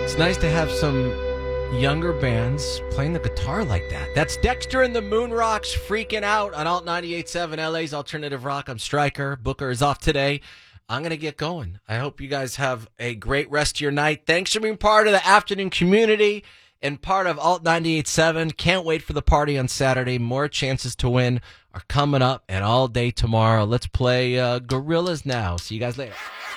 It's nice to have some younger bands playing the guitar like that. That's Dexter and the Moon Rocks freaking out on Alt 98.7 LA's Alternative Rock. I'm Stryker. Booker is off today. I'm going to get going. I hope you guys have a great rest of your night. Thanks for being part of the afternoon community and part of Alt 98.7. Can't wait for the party on Saturday. More chances to win are coming up and all day tomorrow. Let's play Gorillaz now. See you guys later.